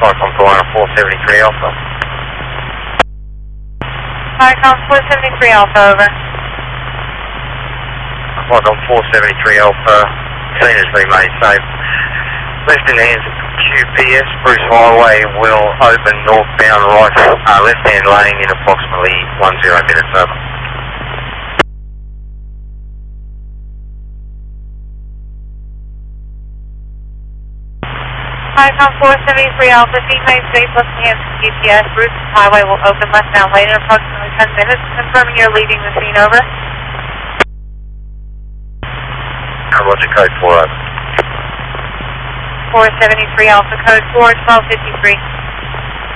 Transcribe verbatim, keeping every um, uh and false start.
Icon four seventy-three Alpha. Icon four seventy-three Alpha, over. Icon four seventy-three Alpha, scene has been made safe. Left in hands of Q P S, Bruce Highway will open northbound right, uh, left hand lane in approximately one zero minutes, over. Icon four seventy-three Alpha, scene made safe, left in hands of Q P S, Bruce Highway will open westbound lane in approximately ten minutes, confirming you're leaving the scene, over. Uh, Roger, code four, over. four seventy-three Alpha, code four, twelve fifty-three.